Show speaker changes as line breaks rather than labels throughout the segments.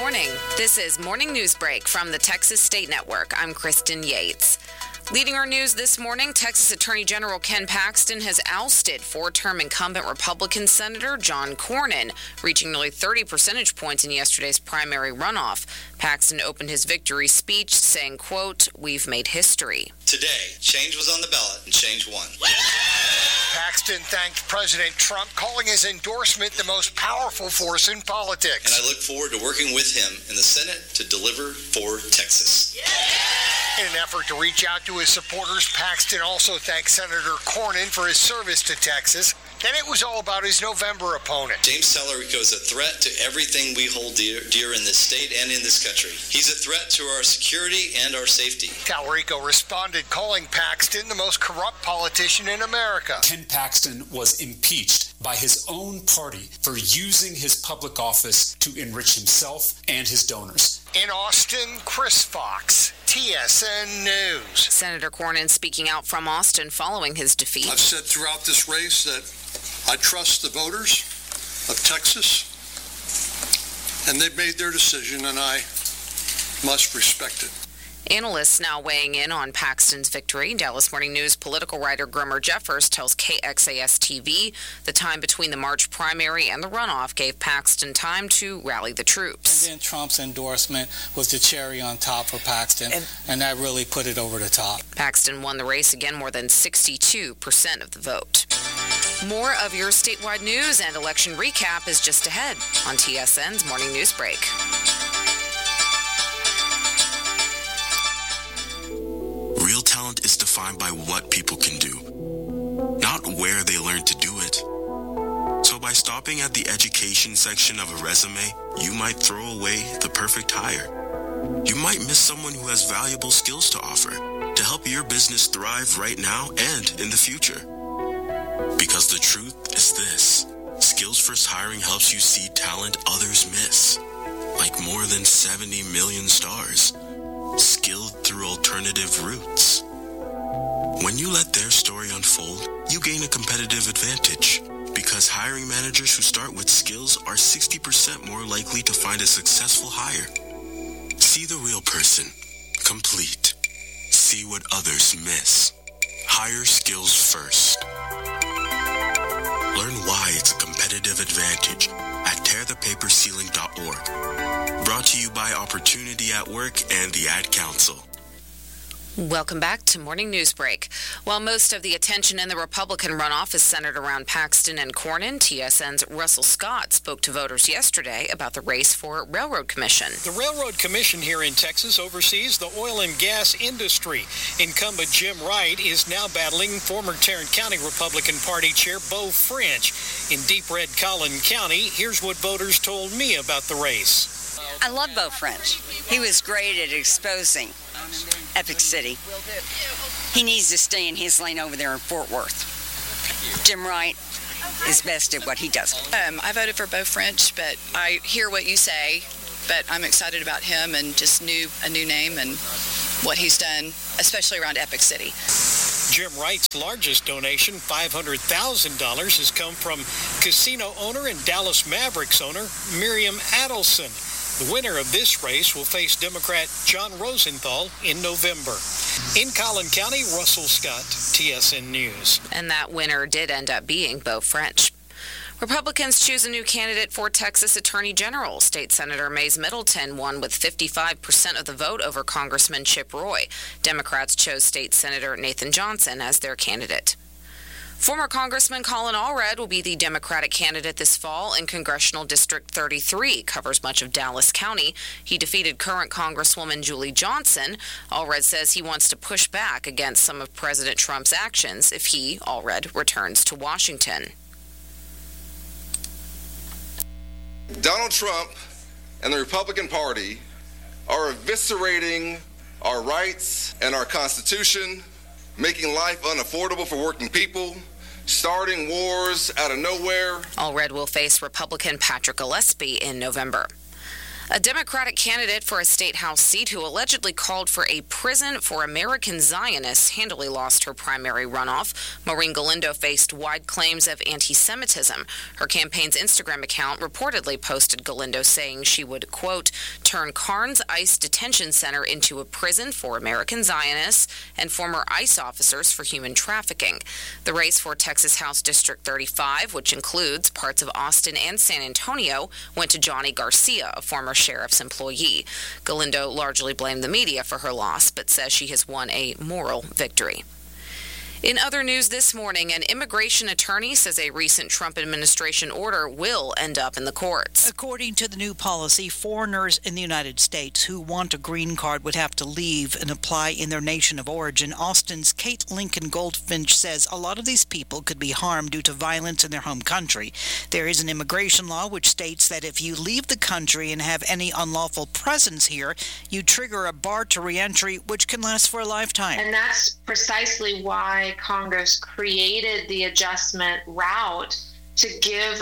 morning. This is Morning News Break from the Texas State Network. I'm Kristen Yates. Leading our news this morning, Texas Attorney General Ken Paxton has ousted four-term incumbent Republican Senator John Cornyn, reaching nearly 30 percentage points in yesterday's primary runoff. Paxton opened his victory speech saying, quote, "We've made history."
Today, change was on the ballot and change won.
Paxton thanked President Trump, calling his endorsement the most powerful force in politics.
And I look forward to working with him in the Senate to deliver for Texas.
In an effort to reach out to his supporters, Paxton also thanked Senator Cornyn for his service to Texas. Then it was all about his November opponent.
James Talarico is a threat to everything we hold dear in this state and in this country. He's a threat to our security and our safety.
Talarico responded, calling Paxton the most corrupt politician in America.
Ken Paxton was impeached by his own party for using his public office to enrich himself and his donors.
In Austin, Chris Fox, TSN News.
Senator Cornyn speaking out from Austin following his defeat.
I've said throughout this race that I trust the voters of Texas, and they've made their decision, and I must respect it.
Analysts now weighing in on Paxton's victory. Dallas Morning News political writer Grimmer Jeffers tells KXAS-TV the time between the March primary and the runoff gave Paxton time to rally the troops.
And then Trump's endorsement was the cherry on top for Paxton, and that really put it over the top.
Paxton won the race again, more than 62% of the vote. More of your statewide news and election recap is just ahead on TSN's Morning News Break.
Real talent is defined by what people can do, not where they learn to do it. So by stopping at the education section of a resume, you might throw away the perfect hire. You might miss someone who has valuable skills to offer to help your business thrive right now and in the future. Because the truth is this, Skills First Hiring helps you see talent others miss, like more than 70 million stars, skilled through alternative routes. When you let their story unfold, you gain a competitive advantage, because hiring managers who start with skills are 60% more likely to find a successful hire. See the real person, complete. See what others miss. Hire skills first. Learn why it's a competitive advantage at tearthepaperceiling.org. Brought to you by Opportunity at Work and the Ad Council.
Welcome back to Morning News Break. While most of the attention in the Republican runoff is centered around Paxton and Cornyn, TSN's Russell Scott spoke to voters yesterday about the race for Railroad Commission.
The Railroad Commission here in Texas oversees the oil and gas industry. Incumbent Jim Wright is now battling former Tarrant County Republican Party Chair Beau French. In deep red Collin County, here's what voters told me about the race.
I love Beau French. He was great at exposing Epic City. He needs to stay in his lane over there in Fort Worth. Jim Wright is best at what he does.
I voted for Beau French, but I hear what you say, but I'm excited about him and just a new name and what he's done, especially around Epic City.
Jim Wright's largest donation, $500,000, has come from casino owner and Dallas Mavericks owner Miriam Adelson. The winner of this race will face Democrat John Rosenthal in November. In Collin County, Russell Scott, TSN News.
And that winner did end up being Beau French. Republicans choose a new candidate for Texas Attorney General. State Senator Mays Middleton won with 55% of the vote over Congressman Chip Roy. Democrats chose State Senator Nathan Johnson as their candidate. Former Congressman Colin Allred will be the Democratic candidate this fall in Congressional District 33, covers much of Dallas County. He defeated current Congresswoman Julie Johnson. Allred says he wants to push back against some of President Trump's actions if he, Allred, returns to Washington.
Donald Trump and the Republican Party are eviscerating our rights and our Constitution, making life unaffordable for working people, starting wars out of nowhere.
Allred will face Republican Patrick Gillespie in November. A Democratic candidate for a state house seat who allegedly called for a prison for American Zionists handily lost her primary runoff. Maureen Galindo faced wide claims of anti-Semitism. Her campaign's Instagram account reportedly posted Galindo saying she would, quote, turn Carnes ICE detention center into a prison for American Zionists and former ICE officers for human trafficking. The race for Texas House District 35, which includes parts of Austin and San Antonio, went to Johnny Garcia, a former sheriff's employee. Galindo largely blamed the media for her loss, but says she has won a moral victory. In other news this morning, an immigration attorney says a recent Trump administration order will end up in the courts.
According to the new policy, foreigners in the United States who want a green card would have to leave and apply in their nation of origin. Austin's Kate Lincoln Goldfinch says a lot of these people could be harmed due to violence in their home country. There is an immigration law which states that if you leave the country and have any unlawful presence here, you trigger a bar to reentry, which can last for a lifetime.
And that's precisely why Congress created the adjustment route to give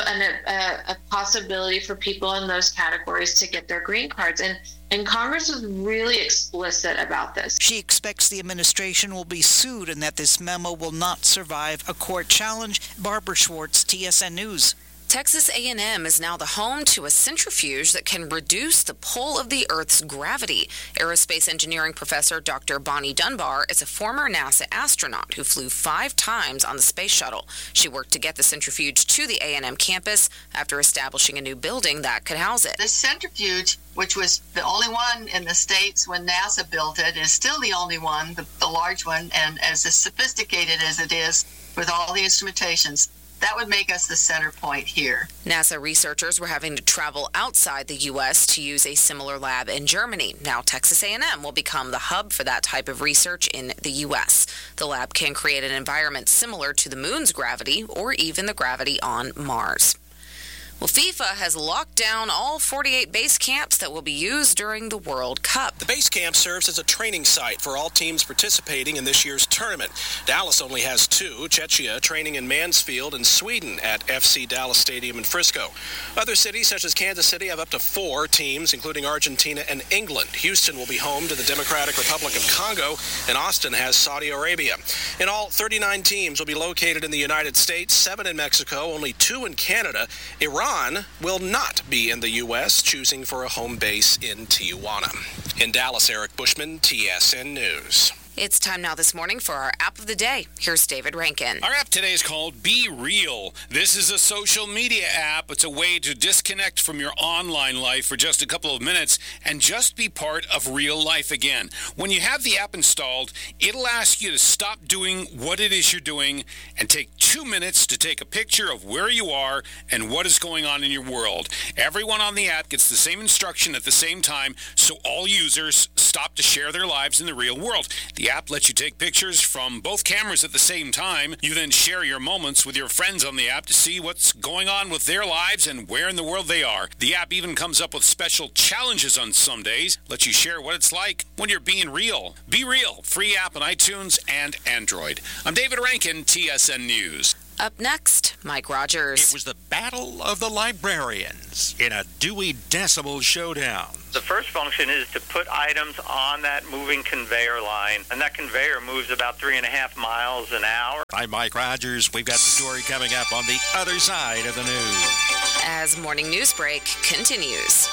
a possibility for people in those categories to get their green cards. And Congress was really explicit about this.
She expects the administration will be sued and that this memo will not survive a court challenge. Barbara Schwartz, TSN News.
Texas A&M is now the home to a centrifuge that can reduce the pull of the Earth's gravity. Aerospace engineering professor Dr. Bonnie Dunbar is a former NASA astronaut who flew 5 times on the space shuttle. She worked to get the centrifuge to the A&M campus after establishing a new building that could house it.
The centrifuge, which was the only one in the States when NASA built it, is still the only one, the large one, and as sophisticated as it is with all the instrumentations, that would make us the center point here.
NASA researchers were having to travel outside the U.S. to use a similar lab in Germany. Now Texas A&M will become the hub for that type of research in the U.S. The lab can create an environment similar to the moon's gravity or even the gravity on Mars. Well, FIFA has locked down all 48 base camps that will be used during the World Cup.
The base camp serves as a training site for all teams participating in this year's tournament. Dallas only has 2, Czechia training in Mansfield and Sweden at FC Dallas Stadium in Frisco. Other cities such as Kansas City have up to 4 teams, including Argentina and England. Houston will be home to the Democratic Republic of Congo, and Austin has Saudi Arabia. In all, 39 teams will be located in the United States, 7 in Mexico, only 2 in Canada. Iran will not be in the U.S., choosing for a home base in Tijuana. In Dallas, Eric Bushman, TSN News.
It's time now this morning for our app of the day. Here's David Rankin.
Our app today is called Be Real. This is a social media app. It's a way to disconnect from your online life for just a couple of minutes and just be part of real life again. When you have the app installed, it'll ask you to stop doing what it is you're doing and take 2 minutes to take a picture of where you are and what is going on in your world. Everyone on the app gets the same instruction at the same time, so all users stop to share their lives in the real world. The app lets you take pictures from both cameras at the same time. You then share your moments with your friends on the app to see what's going on with their lives and where in the world they are. The app even comes up with special challenges on some days, lets you share what it's like when you're being real. Be Real, free app on iTunes and Android. I'm David Rankin, TSN News.
Up next, Mike Rogers.
It was the Battle of the Librarians in a Dewey Decimal showdown.
The first function is to put items on that moving conveyor line, and that conveyor moves about 3.5 miles an hour.
I'm Mike Rogers. We've got the story coming up on the other side of the news.
As Morning News Break continues.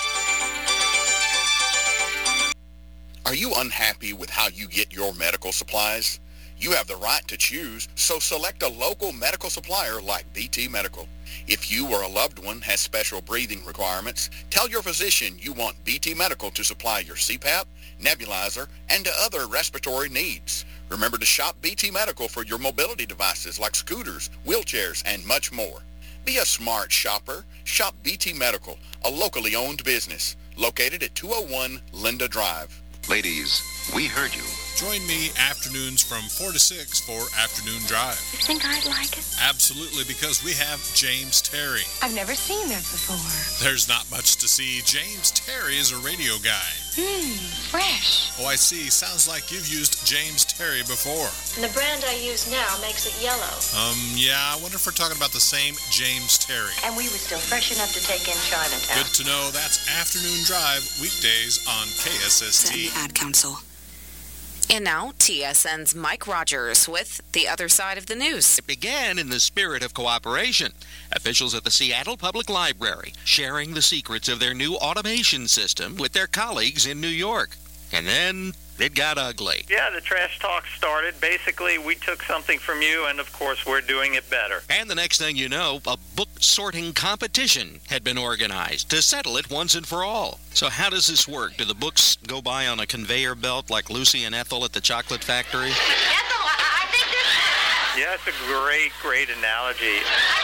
Are you unhappy with how you get your medical supplies? You have the right to choose, so select a local medical supplier like BT Medical. If you or a loved one has special breathing requirements, tell your physician you want BT Medical to supply your CPAP, nebulizer, and other respiratory needs. Remember to shop BT Medical for your mobility devices like scooters, wheelchairs, and much more. Be a smart shopper. Shop BT Medical, a locally owned business located at 201 Linda Drive.
Ladies, we heard you. Join me afternoons from 4 to 6 for Afternoon Drive.
You think I'd like it?
Absolutely, because we have James Terry.
I've never seen that before.
There's not much to see. James Terry is a radio guy.
Fresh.
Oh, I see. Sounds like you've used James Terry before.
And the brand I use now makes it yellow.
Yeah, I wonder if we're talking about the same James Terry.
And we were still fresh enough to take in Chinatown.
Good to know. That's Afternoon Drive, weekdays on KSST.
Ad Council. And now, TSN's Mike Rogers with the other side of the news.
It began in the spirit of cooperation. Officials at the Seattle Public Library sharing the secrets of their new automation system with their colleagues in New York. And then it got ugly.
Yeah, the trash talk started. Basically, we took something from you, and of course, we're doing it better.
And the next thing you know, a book sorting competition had been organized to settle it once and for all. So how does this work? Do the books go by on a conveyor belt like Lucy and Ethel at the chocolate factory?
Ethel, I think this...
Yeah, it's a great analogy.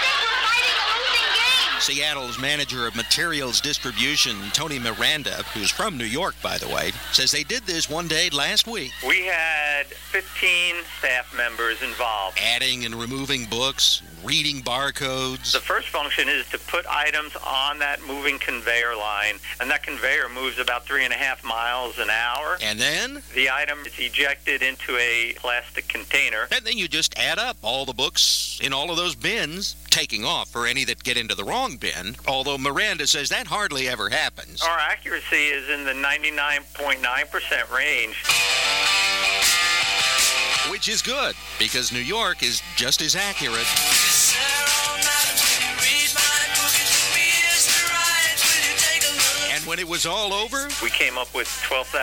Seattle's manager of materials distribution, Tony Miranda, who's from New York, by the way, says they did this one day last week.
We had 15 staff members involved.
Adding and removing books, reading barcodes.
The first function is to put items on that moving conveyor line, and that conveyor moves about 3.5 miles an hour.
And then?
The item is ejected into a plastic container.
And then you just add up all the books in all of those bins, taking off for any that get into the wrong bin, although Miranda says that hardly ever happens.
Our accuracy is in the 99.9% range.
Which is good, because New York is just as accurate. And when it was all over,
we came up with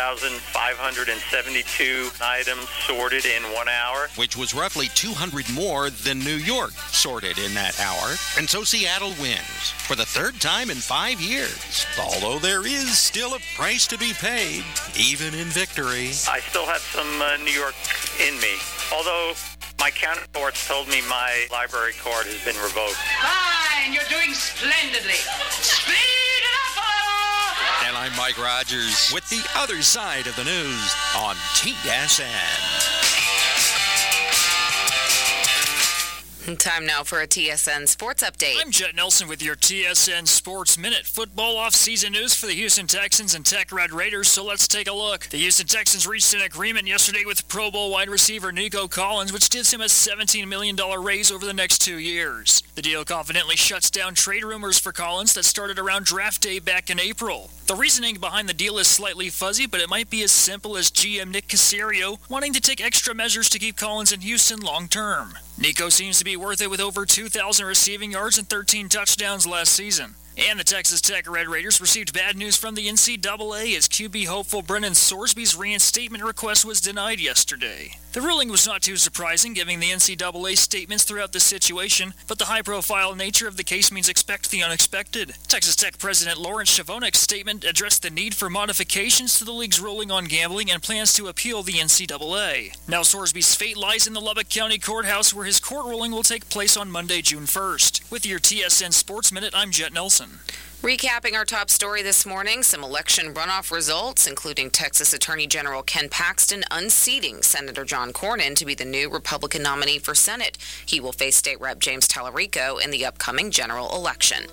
12,572 items sorted in 1 hour.
Which was roughly 200 more than New York sorted in that hour. And so Seattle wins for the third time in 5 years. Although there is still a price to be paid, even in victory.
I still have some New York in me. Although my counterparts told me my library card has been revoked.
Fine, you're doing splendidly. Speed it up!
And I'm Mike Rogers with the other side of the news on TSN.
Time now for a TSN Sports Update.
I'm Jet Nelson with your TSN Sports Minute. Football off-season news for the Houston Texans and Tech Red Raiders, so let's take a look. The Houston Texans reached an agreement yesterday with Pro Bowl wide receiver Nico Collins, which gives him a $17 million raise over the next 2 years. The deal confidently shuts down trade rumors for Collins that started around draft day back in April. The reasoning behind the deal is slightly fuzzy, but it might be as simple as GM Nick Caserio wanting to take extra measures to keep Collins in Houston long-term. Nico seems to be worth it with over 2,000 receiving yards and 13 touchdowns last season. And the Texas Tech Red Raiders received bad news from the NCAA as QB hopeful Brennan Sorsby's reinstatement request was denied yesterday. The ruling was not too surprising, given the NCAA statements throughout the situation, but the high-profile nature of the case means expect the unexpected. Texas Tech President Lawrence Chavonic's statement addressed the need for modifications to the league's ruling on gambling and plans to appeal the NCAA. Now Sorsby's fate lies in the Lubbock County Courthouse, where his court ruling will take place on Monday, June 1st. With your TSN Sports Minute, I'm Jet Nelson.
Recapping our top story this morning, some election runoff results, including Texas Attorney General Ken Paxton unseating Senator John Cornyn to be the new Republican nominee for Senate. He will face State Rep James Tallarico in the upcoming general election.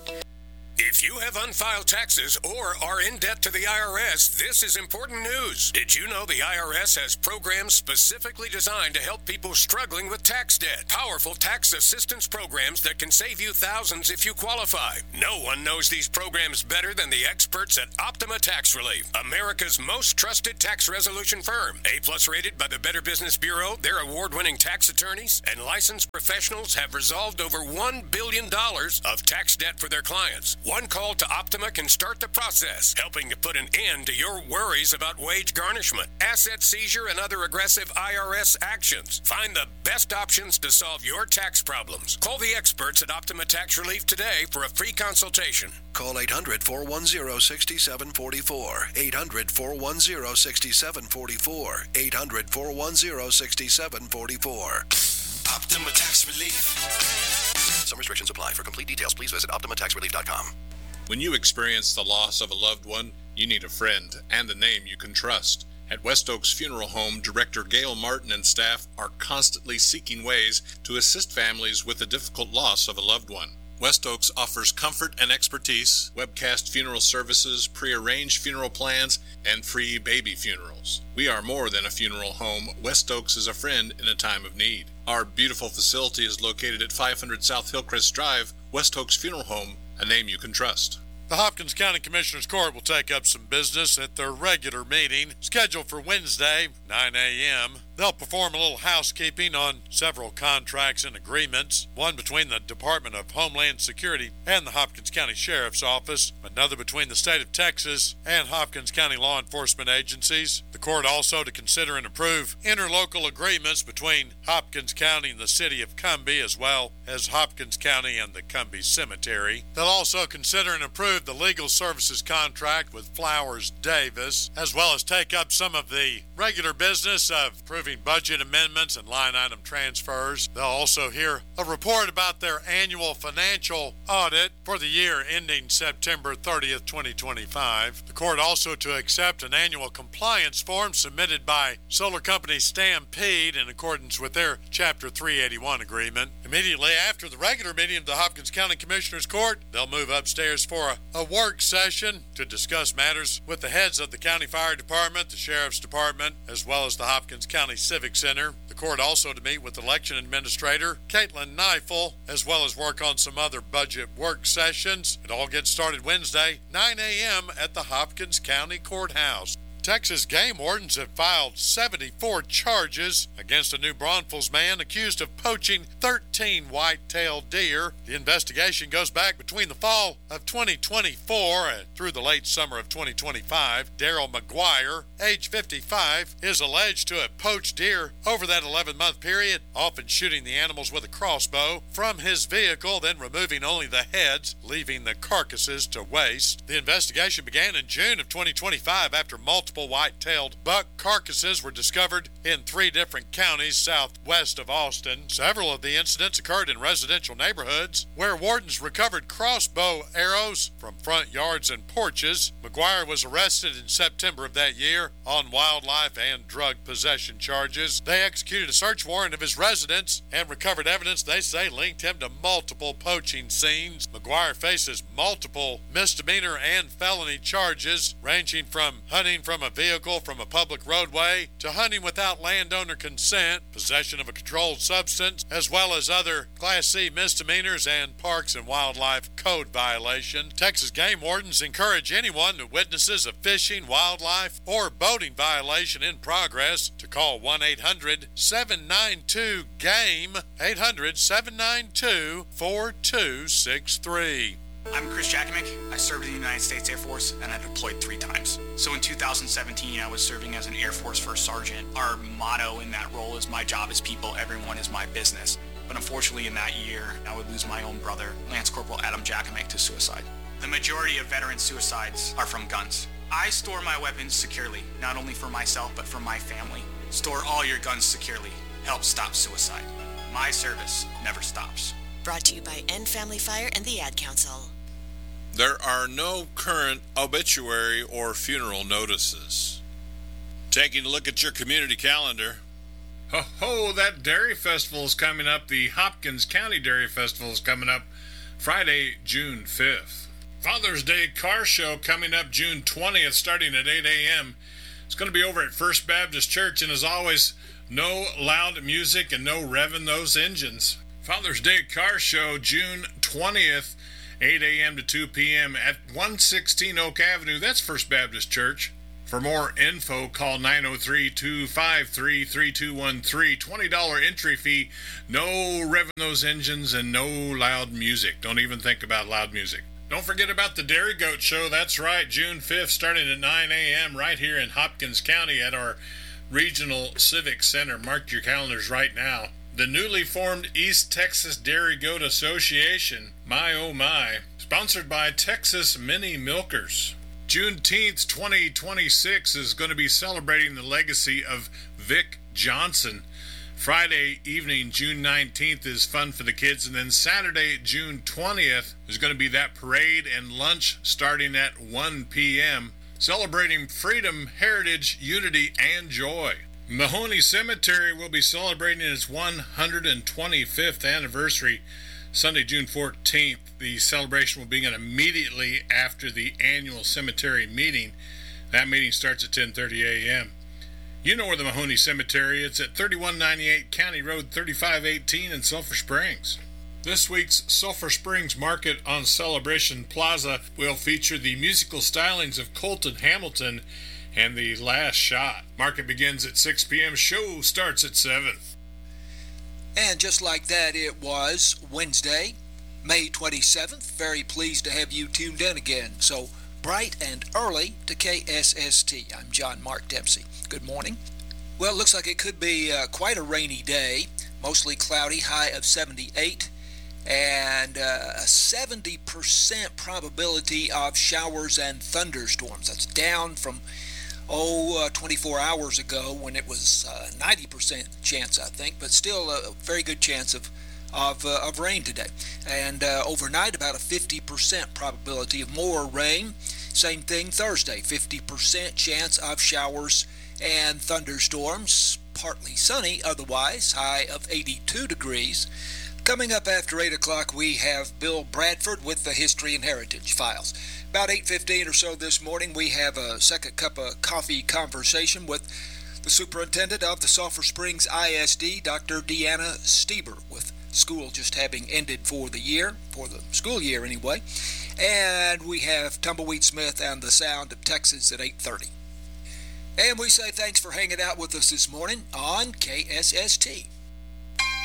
If you have unfiled taxes or are in debt to the IRS, this is important news. Did you know the IRS has programs specifically designed to help people struggling with tax debt? Powerful tax assistance programs that can save you thousands if you qualify. No one knows these programs better than the experts at Optima Tax Relief, America's most trusted tax resolution firm. A+ rated by the Better Business Bureau, their award-winning tax attorneys and licensed professionals have resolved over $1 billion of tax debt for their clients. One call to Optima can start the process, helping to put an end to your worries about wage garnishment, asset seizure, and other aggressive IRS actions. Find the best options to solve your tax problems. Call the experts at Optima Tax Relief today for a free consultation.
Call 800-410-6744. 800-410-6744. 800-410-6744.
Optima Tax Relief.
Some restrictions apply. For complete details, please visit OptimaTaxRelief.com.
When you experience the loss of a loved one, you need a friend and a name you can trust. At West Oaks Funeral Home, Director Gail Martin and staff are constantly seeking ways to assist families with the difficult loss of a loved one. West Oaks offers comfort and expertise, webcast funeral services, pre-arranged funeral plans, and free baby funerals. We are more than a funeral home. West Oaks is a friend in a time of need. Our beautiful facility is located at 500 South Hillcrest Drive, West Oaks Funeral Home, a name you can trust.
The Hopkins County Commissioners Court will take up some business at their regular meeting, scheduled for Wednesday, 9 a.m. They'll perform a little housekeeping on several contracts and agreements, one between the Department of Homeland Security and the Hopkins County Sheriff's Office, another between the state of Texas and Hopkins County law enforcement agencies. The court also to consider and approve interlocal agreements between Hopkins County and the city of Cumbie, as well as Hopkins County and the Cumbie Cemetery. They'll also consider and approve the legal services contract with Flowers Davis, as well as take up some of the regular business of approving budget amendments and line item transfers. They'll also hear a report about their annual financial audit for the year ending September 30th, 2025. The court also to accept an annual compliance form submitted by solar company Stampede in accordance with their Chapter 381 agreement. Immediately after the regular meeting of the Hopkins County Commissioners Court, they'll move upstairs for a work session to discuss matters with the heads of the County Fire Department, the Sheriff's Department, as well as the Hopkins County Civic Center. The court also to meet with Election Administrator Caitlin Neifel, as well as work on some other budget work sessions. It all gets started Wednesday, 9 a.m. at the Hopkins County Courthouse. Texas game wardens have filed 74 charges against a New Braunfels man accused of poaching 13 white-tailed deer. The investigation goes back between the fall of 2024 and through the late summer of 2025. Daryl McGuire, age 55, is alleged to have poached deer over that 11-month period, often shooting the animals with a crossbow from his vehicle, then removing only the heads, leaving the carcasses to waste. The investigation began in June of 2025 after multiple white-tailed buck carcasses were discovered in 3 different counties southwest of Austin. Several of the incidents occurred in residential neighborhoods where wardens recovered crossbow arrows from front yards and porches. McGuire was arrested in September of that year on wildlife and drug possession charges. They executed a search warrant of his residence and recovered evidence they say linked him to multiple poaching scenes. McGuire faces multiple misdemeanor and felony charges ranging from hunting from a vehicle from a public roadway to hunting without landowner consent, possession of a controlled substance, as well as other Class C misdemeanors and Parks and Wildlife Code violation. Texas game wardens encourage anyone who witnesses a fishing, wildlife, or boating violation in progress to call 1-800-792-GAME, 800-792-4263.
I'm Chris Jakovic. I served in the United States Air Force and I deployed 3 times. So in 2017, I was serving as an Air Force First Sergeant. Our motto in that role is "My job is people, everyone is my business." But unfortunately in that year, I would lose my own brother, Lance Corporal Adam Jakovic, to suicide. The majority of veteran suicides are from guns. I store my weapons securely, not only for myself, but for my family. Store all your guns securely. Help stop suicide. My service never stops.
Brought to you by End Family Fire and the Ad Council.
There are no current obituary or funeral notices. Taking a look at your community calendar.
Ho, that Dairy Festival is coming up. The Hopkins County Dairy Festival is coming up Friday, June 5th. Father's Day Car Show coming up June 20th, starting at 8 a.m. It's going to be over at First Baptist Church, and as always, no loud music and no revving those engines. Father's Day Car Show, June 20th, 8 a.m. to 2 p.m. at 116 Oak Avenue. That's First Baptist Church. For more info, call 903-253-3213. $20 entry fee. No revving those engines and no loud music. Don't even think about loud music. Don't forget about the Dairy Goat Show. That's right, June 5th, starting at 9 a.m. right here in Hopkins County at our Regional Civic Center. Mark your calendars right now. The newly formed East Texas Dairy Goat Association, my oh my, sponsored by Texas Mini Milkers. Juneteenth 2026 is going to be celebrating the legacy of Vic Johnson. Friday evening, June 19th, is fun for the kids, and then Saturday, June 20th, is going to be that parade and lunch starting at 1 p.m. celebrating freedom, heritage, unity, and joy. Mahoney Cemetery will be celebrating its 125th anniversary Sunday, June 14th. The celebration will begin immediately after the annual cemetery meeting. That meeting starts at 10:30 a.m. You know where the Mahoney Cemetery is. It's at 3198 County Road 3518 in Sulphur Springs. This week's Sulphur Springs Market on Celebration Plaza will feature the musical stylings of Colton Hamilton and The Last Shot. Market begins at 6 p.m. Show starts at 7.
And just like that, it was Wednesday, May 27th. Very pleased to have you tuned in again. So bright and early to KSST. I'm John Mark Dempsey. Good morning. Well, it looks like it could be quite a rainy day. Mostly cloudy, high of 78. And a 70% probability of showers and thunderstorms. That's down from 24 hours ago when it was 90% chance, I think, but still a very good chance of rain today. And overnight, about a 50% probability of more rain. Same thing Thursday, 50% chance of showers and thunderstorms. Partly sunny otherwise, high of 82 degrees. Coming up after 8 o'clock, we have Bill Bradford with the History and Heritage Files. About 8:15 or so this morning, we have a second cup of coffee conversation with the superintendent of the Sulphur Springs ISD, Dr. Deanna Stieber, with school just having ended for the school year anyway. And we have Tumbleweed Smith and the Sound of Texas at 8:30. And we say thanks for hanging out with us this morning on KSST.